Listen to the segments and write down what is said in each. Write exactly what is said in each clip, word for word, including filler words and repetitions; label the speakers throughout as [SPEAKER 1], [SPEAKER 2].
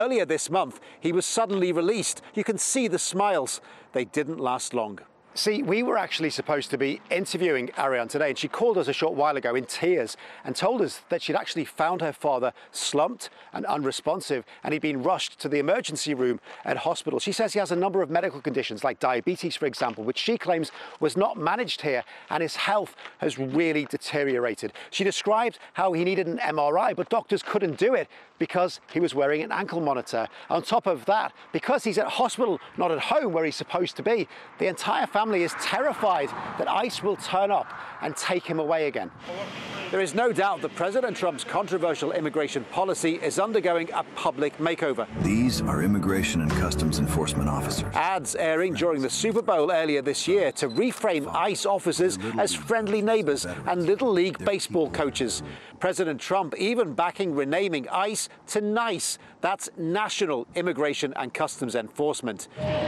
[SPEAKER 1] Earlier this month, he was suddenly released. You can see the smiles. They didn't last long. See, we were actually supposed to be interviewing Ariane today, and she called us a short while ago in tears and told us that she'd actually found her father slumped and unresponsive, and he'd been rushed to the emergency room at hospital. She says he has a number of medical conditions, like diabetes, for example, which she claims was not managed here, and his health has really deteriorated. She described how he needed an M R I, but doctors couldn't do it because he was wearing an ankle monitor. On top of that, because he's at hospital, not at home where he's supposed to be, the entire family is terrified that ICE will turn up and take him away again. There is no doubt that President Trump's controversial immigration policy is undergoing a public makeover.
[SPEAKER 2] These are Immigration and Customs Enforcement officers.
[SPEAKER 1] Ads airing during the Super Bowl earlier this year to reframe ICE officers as friendly neighbors and Little League baseball coaches. President Trump even backing renaming ICE to NICE. That's National Immigration and Customs Enforcement.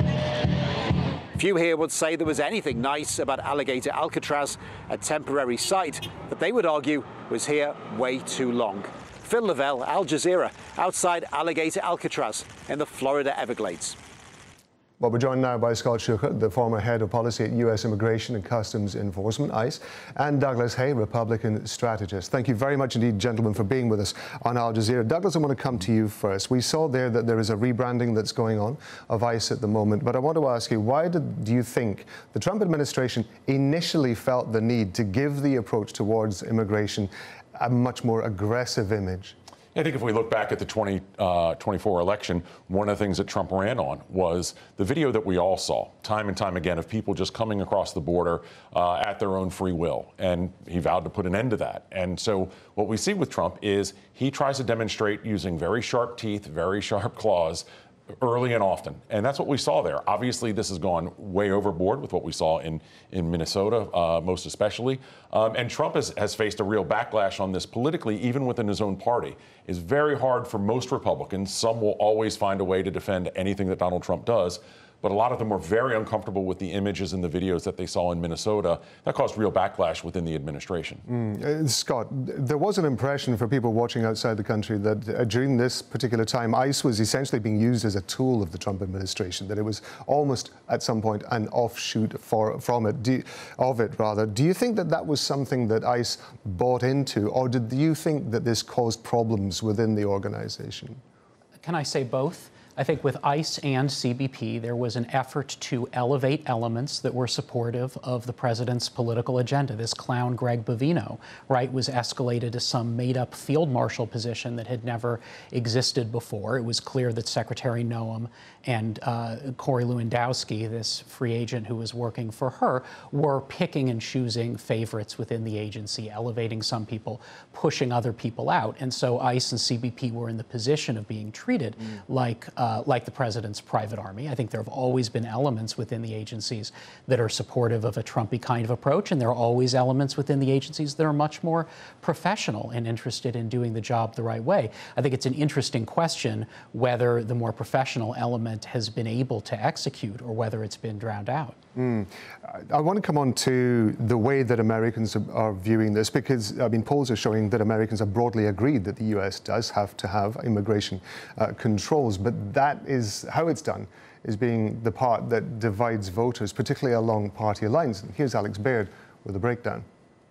[SPEAKER 1] Few here would say there was anything nice about Alligator Alcatraz, a temporary site that they would argue was here way too long. Phil Lavelle, Al Jazeera, outside Alligator Alcatraz in the Florida Everglades.
[SPEAKER 3] Well, we're joined now by Scott Schuchert, the former head of policy at U S Immigration and Customs Enforcement, ICE, and Douglas Hay, Republican strategist. Thank you very much indeed, gentlemen, for being with us on Al Jazeera. Douglas, I want to come to you first. We saw there that there is a rebranding that's going on of ICE at the moment, but I want to ask you, why did, do you think the Trump administration initially felt the need to give the approach towards immigration a much more aggressive image?
[SPEAKER 4] I think if we look back at the twenty twenty-four election, one of the things that Trump ran on was the video that we all saw time and time again of people just coming across the border uh, at their own free will. And he vowed to put an end to that. And so what we see with Trump is he tries to demonstrate using very sharp teeth, very sharp claws, early and often. And that's what we saw there. Obviously, this has gone way overboard with what we saw in, in Minnesota, uh, most especially. Um, and Trump has, has faced a real backlash on this politically, even within his own party. It's very hard for most Republicans. Some will always find a way to defend anything that Donald Trump does. But a lot of them were very uncomfortable with the images and the videos that they saw in Minnesota. That caused real backlash within the administration.
[SPEAKER 3] Mm. Uh, Scott, there was an impression for people watching outside the country that uh, during this particular time, ICE was essentially being used as a tool of the Trump administration, that it was almost at some point an offshoot for, from it, do, of it rather. Do you think that that was something that ICE bought into, or did you think that this caused problems within the organization?
[SPEAKER 5] Can I say both? I think with ICE and C B P, there was an effort to elevate elements that were supportive of the president's political agenda. This clown, Greg Bovino, right, was escalated to some made-up field marshal position that had never existed before. It was clear that Secretary Noem and uh, Corey Lewandowski, this free agent who was working for her, were picking and choosing favorites within the agency, elevating some people, pushing other people out. And so ICE and C B P were in the position of being treated mm. like Uh, like the president's private army. I think there have always been elements within the agencies that are supportive of a Trumpy kind of approach, and there are always elements within the agencies that are much more professional and interested in doing the job the right way. I think it's an interesting question whether the more professional element has been able to execute or whether it's been drowned out.
[SPEAKER 3] Mm. I want to come on to the way that Americans are viewing this, because, I mean, polls are showing that Americans are broadly agreed that the U S does have to have immigration uh, controls, but that is how it's done, is being the part that divides voters, particularly along party lines. And here's Alex Baird with a breakdown.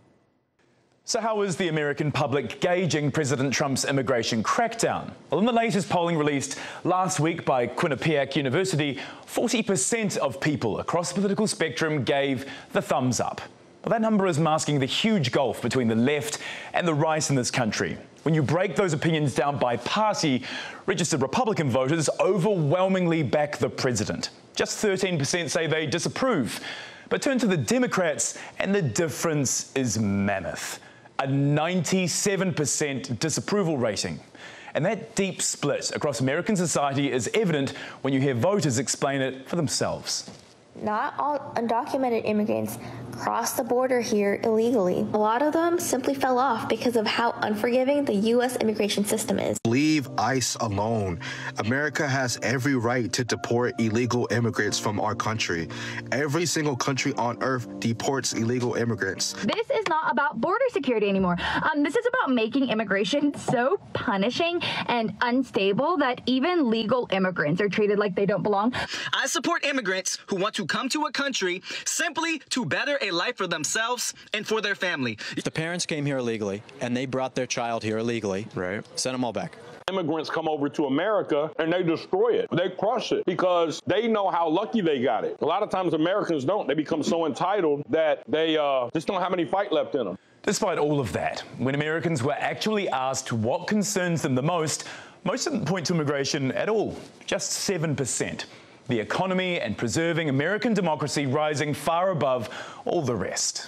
[SPEAKER 6] So how is the American public gauging President Trump's immigration crackdown? Well, in the latest polling released last week by Quinnipiac University, forty percent of people across the political spectrum gave the thumbs up. Well, that number is masking the huge gulf between the left and the right in this country. When you break those opinions down by party, registered Republican voters overwhelmingly back the president. Just thirteen percent say they disapprove. But turn to the Democrats and the difference is mammoth. A ninety-seven percent disapproval rating. And that deep split across American society is evident when you hear voters explain it for themselves.
[SPEAKER 7] Not all undocumented immigrants crossed the border here illegally. A lot of them simply fell off because of how unforgiving the U S immigration system is.
[SPEAKER 8] Leave ICE alone. America has every right to deport illegal immigrants from our country. Every single country on earth deports illegal immigrants.
[SPEAKER 9] This is not about border security anymore. Um, this is about making immigration so punishing and unstable that even legal immigrants are treated like they don't belong.
[SPEAKER 10] I support immigrants who want to come to a country simply to better a life for themselves and for their family.
[SPEAKER 11] If the parents came here illegally and they brought their child here illegally, right, send them all back.
[SPEAKER 12] Immigrants come over to America and they destroy it. They crush it because they know how lucky they got it. A lot of times Americans don't. They become so entitled that they uh, just don't have any fight left in them.
[SPEAKER 6] Despite all of that, when Americans were actually asked what concerns them the most, most didn't point to immigration at all, just seven percent. The economy and preserving American democracy rising far above all the rest.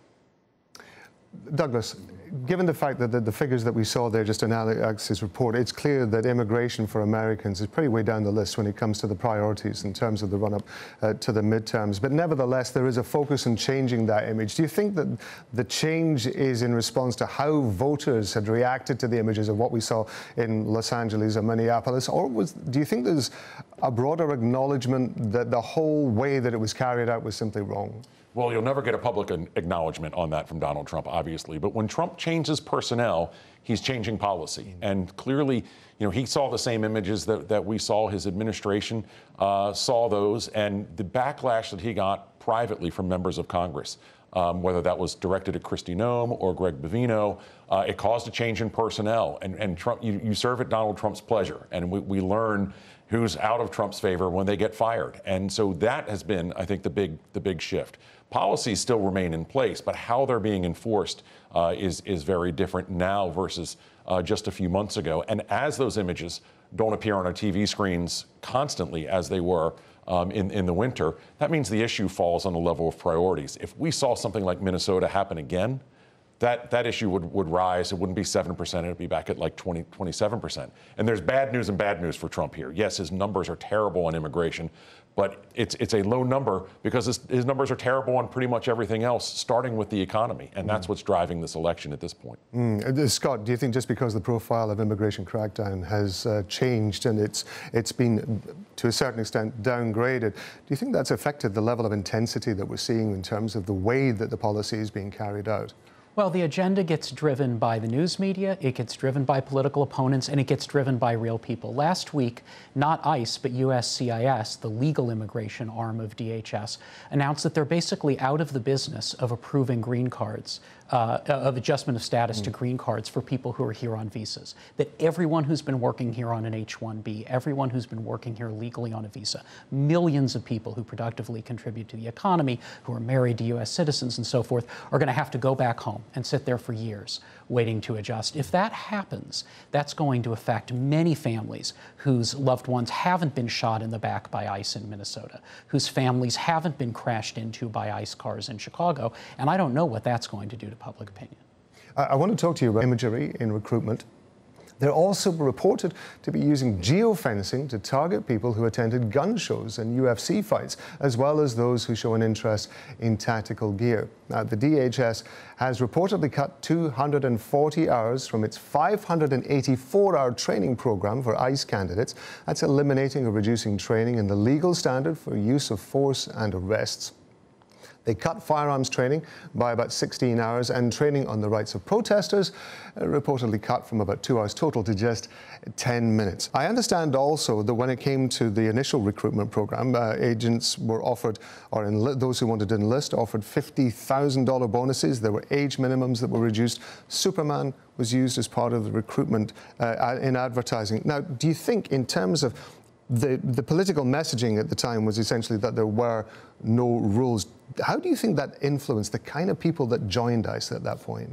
[SPEAKER 3] Douglas, given the fact that the, the figures that we saw there just in Alex's report, it's clear that immigration for Americans is pretty way down the list when it comes to the priorities in terms of the run-up uh, to the midterms. But nevertheless, there is a focus on changing that image. Do you think that the change is in response to how voters had reacted to the images of what we saw in Los Angeles or Minneapolis? Or was, do you think there's a broader acknowledgement that the whole way that it was carried out was simply wrong?
[SPEAKER 4] Well, you'll never get a public acknowledgement on that from Donald Trump, obviously. But when Trump changes personnel, he's changing policy. And clearly, you know, he saw the same images that, that we saw. His administration uh, saw those. And the backlash that he got privately from members of Congress, um, whether that was directed at Kristi Noem or Greg Bovino, uh, it caused a change in personnel. And, and Trump, you, you serve at Donald Trump's pleasure. And we, we learn who's out of Trump's favor when they get fired. And so that has been, I think, the big, the big shift. Policies still remain in place, but how they're being enforced uh, is, is very different now versus uh, just a few months ago. And as those images don't appear on our T V screens constantly as they were um, in, in the winter, that means the issue falls on the level of priorities. If we saw something like Minnesota happen again, that, that issue would, would rise. It wouldn't be seven percent. It would be back at like twenty, twenty-seven percent. And there's bad news and bad news for Trump here. Yes, his numbers are terrible on immigration, but it's it's a low number because his, his numbers are terrible on pretty much everything else, starting with the economy. And that's what's driving this election at this point.
[SPEAKER 3] Mm. Scott, do you think just because the profile of immigration crackdown has uh, changed and it's it's been, to a certain extent, downgraded, do you think that's affected the level of intensity that we're seeing in terms of the way that the policy is being carried out?
[SPEAKER 5] Well, the agenda gets driven by the news media, it gets driven by political opponents, and it gets driven by real people. Last week, not ICE, but U S C I S, the legal immigration arm of D H S, announced that they're basically out of the business of approving green cards, uh, of adjustment of status mm. to green cards for people who are here on visas. That everyone who's been working here on an H one B, everyone who's been working here legally on a visa, millions of people who productively contribute to the economy, who are married to U S citizens and so forth, are going to have to go back home and sit there for years waiting to adjust. If that happens, that's going to affect many families whose loved ones haven't been shot in the back by ICE in Minnesota, whose families haven't been crashed into by ICE cars in Chicago, and I don't know what that's going to do to public opinion.
[SPEAKER 3] I want to talk to you about imagery in recruitment. They're also reported to be using geofencing to target people who attended gun shows and U F C fights, as well as those who show an interest in tactical gear. Now, the D H S has reportedly cut two hundred forty hours from its five hundred eighty-four hour training program for ICE candidates. That's eliminating or reducing training in the legal standard for use of force and arrests. They cut firearms training by about sixteen hours, and training on the rights of protesters uh, reportedly cut from about two hours total to just ten minutes. I understand also that when it came to the initial recruitment program, uh, agents were offered, or enli- those who wanted to enlist, offered fifty thousand dollars bonuses. There were age minimums that were reduced. Superman was used as part of the recruitment uh, in advertising. Now, do you think, in terms of The, the political messaging at the time was essentially that there were no rules. How do you think that influenced the kind of people that joined ICE at that point?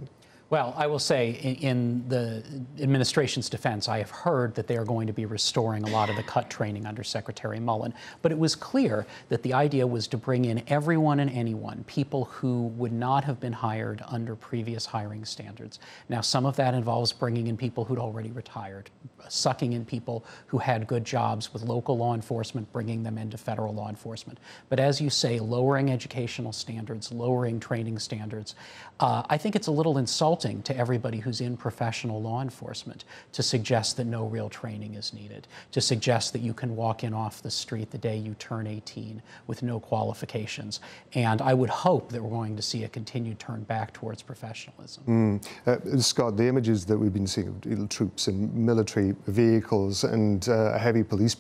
[SPEAKER 5] Well, I will say, in, in the administration's defense, I have heard that they are going to be restoring a lot of the cut training under Secretary Mullen. But it was clear that the idea was to bring in everyone and anyone, people who would not have been hired under previous hiring standards. Now, some of that involves bringing in people who'd already retired, sucking in people who had good jobs with local law enforcement, bringing them into federal law enforcement. But as you say, lowering educational standards, lowering training standards, uh, I think it's a little insulting to everybody who's in professional law enforcement to suggest that no real training is needed, to suggest that you can walk in off the street the day you turn eighteen with no qualifications. And I would hope that we're going to see a continued turn back towards professionalism.
[SPEAKER 3] Mm. Uh, Scott, the images that we've been seeing of troops in military vehicles and uh, heavy police